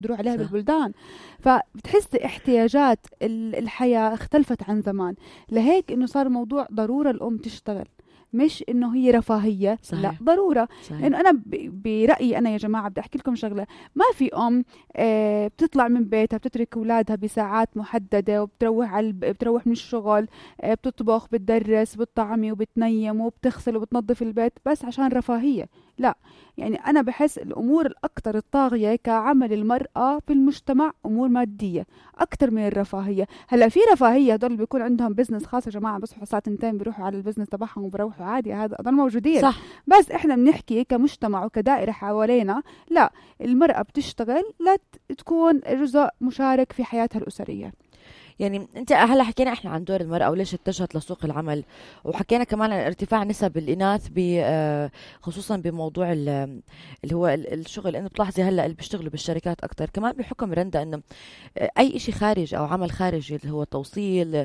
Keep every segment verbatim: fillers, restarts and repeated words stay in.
بيقدروا عليها بالبلدان. فبتحس احتياجات الحياة اختلفت عن زمان، لهيك انه صار موضوع ضرورة الام تشتغل، مش انه هي رفاهيه. صحيح. لا ضروره. لانه يعني انا برايي انا يا جماعه بدي احكي لكم شغله، ما في ام آه بتطلع من بيتها بتترك اولادها بساعات محدده وبتروح على بتروح من الشغل، آه بتطبخ بتدرس بتطعمي وبتنيم وبتغسل وبتنظف البيت بس عشان رفاهيه. لا، يعني أنا بحس الأمور الأكثر الطاغية كعمل المرأة في المجتمع أمور مادية أكثر من الرفاهية. هلا في رفاهية هدول بيكون عندهم بزنس خاص يا جماعة، بصحوا ساعة تنتين بيروحوا على البزنس تبعهم وبروحوا عادي، هذا هذول موجودين. صح. بس إحنا بنحكي كمجتمع وكدائرة حوالينا، لا، المرأة بتشتغل لا تكون جزء مشارك في حياتها الأسرية. يعني انت هلا حكينا احنا عن دور المرأة وليش اتجهت لسوق العمل، وحكينا كمان عن ارتفاع نسب الاناث خصوصا بموضوع اللي هو الشغل. انه بتلاحظي هلا اللي بيشتغلوا بالشركات اكثر كمان بحكم رندا انه اي شيء خارج او عمل خارجي اللي هو توصيل،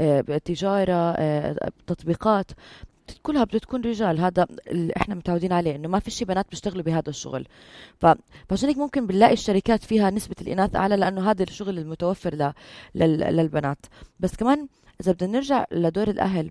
تجارة، تطبيقات، كلها بتكون رجال. هذا اللي احنا متعودين عليه، انه ما في شيء بنات بيشتغلوا بهذا الشغل. فعشان هيك ممكن بنلاقي الشركات فيها نسبة الاناث اعلى، لانه هذا الشغل المتوفر ل... لل... للبنات. بس كمان اذا بدنا نرجع لدور الاهل،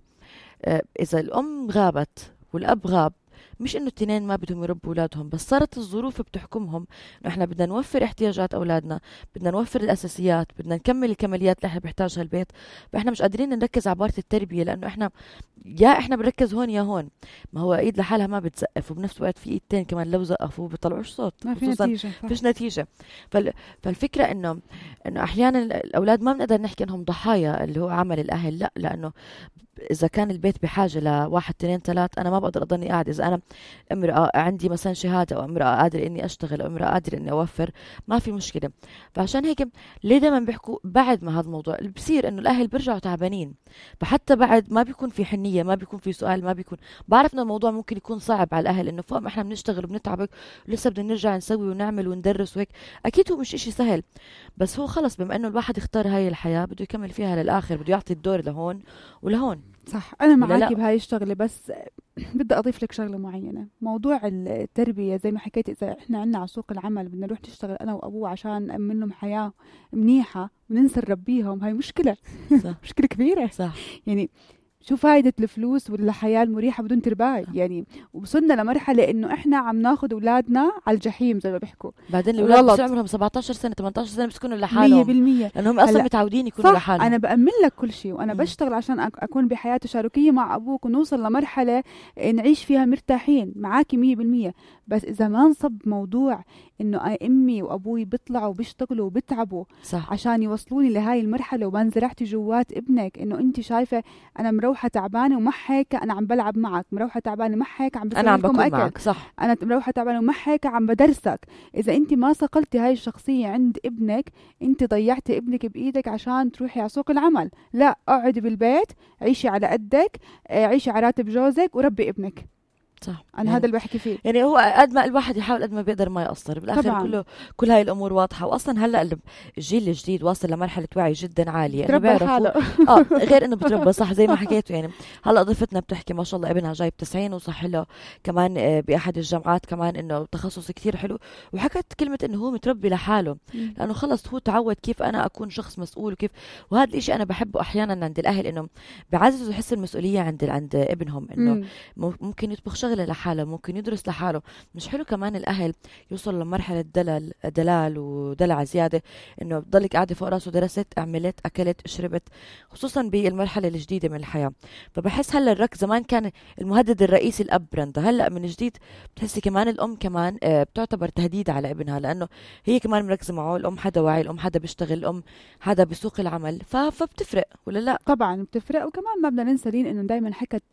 اذا الام غابت والاب غاب، مش انه التنين ما بدهم يربوا اولادهم، بس صارت الظروف بتحكمهم انه احنا بدنا نوفر احتياجات اولادنا، بدنا نوفر الاساسيات، بدنا نكمل الكماليات اللي احنا بنحتاجها البيت. فاحنا مش قادرين نركز على بارت التربيه، لانه احنا يا احنا بنركز هون يا هون. ما هو ايد لحالها ما بتزقف، وبنفس الوقت في ايدتين كمان لو زقفوا بيطلعوش صوت، ما في نتيجه. فيش نتيجه. فال... فالفكره انه انه احيانا الاولاد ما بنقدر نحكي انهم ضحايا اللي هو عمل الاهل، لا، لانه إذا كان البيت بحاجة لواحد اثنين ثلاث، أنا ما بقدر أضلني قاعد. إذا أنا امرأة عندي مثلا شهادة، أو امرأة قادر إني أشتغل، أو امرأة قادر إني أوفر، ما في مشكلة. فعشان هيك ليه دايما بيحكوا بعد ما هذا الموضوع اللي بصير إنه الأهل بيرجعوا تعبانين، فحتى بعد ما بيكون في حنية، ما بيكون في سؤال، ما بيكون. بعرف إن الموضوع ممكن يكون صعب على الأهل، إنه فوق ما إحنا بنشتغل وبنتعب ولسه بدنا نرجع نسوي ونعمل وندرس وهيك. أكيد هو مش إشي سهل، بس هو خلص بما إنه الواحد اختار هاي الحياة بده يكمل فيها للآخر، بده يعطي الدور لهون ولهون. صح، أنا معاكي بهاي الشغلة، بس بدي أضيف لك شغلة معينة. موضوع التربية زي ما حكيت، إذا إحنا عنا على سوق العمل بدنا نروح نشتغل أنا وأبوه عشان نأمن لهم حياة منيحة وننسى نربيهم، هاي مشكلة. صح. مشكلة كبيرة. صح. يعني شو فايدة الفلوس والحياة المريحة بدون ترباية؟ يعني وصلنا لمرحلة إنه إحنا عم ناخد أولادنا على الجحيم زي ما بيحكوا. بعدين الأولاد بس عمرهم سبعة عشر سنة ثمانية عشر سنة بيسكنوا لحالهم مية بالمية، لأنهم أصلا متعودين يكونوا لحالهم. أنا بأمن لك كل شيء، وأنا م. بشتغل عشان أكون بحياة تشاركية مع أبوك ونوصل لمرحلة نعيش فيها مرتاحين معاكي مية بالمية. بس إذا ما نصب موضوع إنه أمي وأبوي بيطلعوا وبيشتغلوا وبيتعبوا صح. عشان يوصلوني لهاي المرحلة، وما انزرعتي جوات ابنك إنه أنت شايفة أنا مروحة تعبانة وما هيك أنا عم بلعب معك، مروحة تعبانة ما هيك عم بسوي لكم أكل معك. صح. أنا مروحة تعبانة وما هيك عم بدرسك. إذا أنت ما صقلتي هاي الشخصية عند ابنك، أنت ضيعتي ابنك بإيدك عشان تروحي على سوق العمل. لا، اقعدي بالبيت، عيشي على قدك، عيشي على راتب جوزك وربي ابنك. صح. انا يعني هذا اللي بحكي فيه. يعني هو قد ما الواحد يحاول قد ما بيقدر ما يقصر بالاخر. طبعاً. كله كل هاي الامور واضحه، واصلا هلا الجيل الجديد واصل لمرحله وعي جدا عاليه، انه بيعرفوا اه غير انه بتربى صح زي ما حكيتوا. يعني هلا ضيفتنا بتحكي ما شاء الله ابنها جايب تسعين وصح له كمان باحد الجامعات كمان انه تخصص كثير حلو، وحكت كلمه انه هو متربي لحاله لانه خلص هو تعود كيف انا اكون شخص مسؤول وكيف. وهذا الشيء انا بحبه احيانا عند الاهل، انه بعززوا يحس المسؤوليه عند عند ابنهم، انه ممكن يطبخ شغله لحاله، ممكن يدرس لحاله. مش حلو كمان الاهل يوصل لمرحله دلال دلال ودلع زياده، انه بضلك قاعده فوق راسه درست عملت اكلت شربت، خصوصا بالمرحله الجديده من الحياه. فبحس هلا الرك زمان كان المهدد الرئيسي الاب برندا، هلا من جديد بتحسي كمان الام كمان بتعتبر تهديد على ابنها، لانه هي كمان مركزه معه. الام حدا واعي، الام حدا بيشتغل، الام حدا بسوق العمل، فبتفرق ولا لا؟ طبعا بتفرق. وكمان ما بدنا ننسى لين انه دائما حكت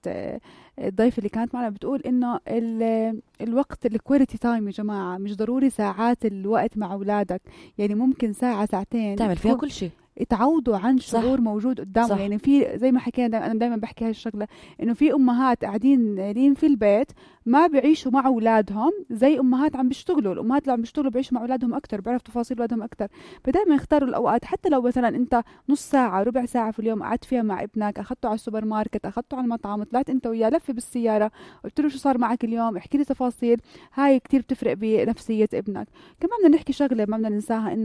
الضيفه اللي كانت معنا بتقول انه الوقت الكواليتي تايم يا جماعه مش ضروري ساعات الوقت مع اولادك، يعني ممكن ساعه ساعتين تعمل فيها كل شيء، يتعودوا عن شعور صح. موجود قدامه. يعني في زي ما حكينا، انا دائما بحكي هاي الشغله، انه في امهات قاعدين لين في البيت ما بيعيشوا مع اولادهم زي امهات عم بيشتغلوا. الامهات اللي عم بيشتغلوا بيعيشوا مع اولادهم اكثر، بيعرفوا تفاصيل اولادهم اكثر. فدائما يختاروا الاوقات، حتى لو مثلا انت نص ساعه ربع ساعه في اليوم قعدت فيها مع ابنك، اخذته على السوبر ماركت، اخذته على المطعم، طلعت انت وياه لفه بالسياره، قلت له شو صار معك اليوم، احكي لي تفاصيل، هاي كثير بتفرق بنفسيه ابنك. كمان بدنا نحكي شغله ما بدنا ننساها، انه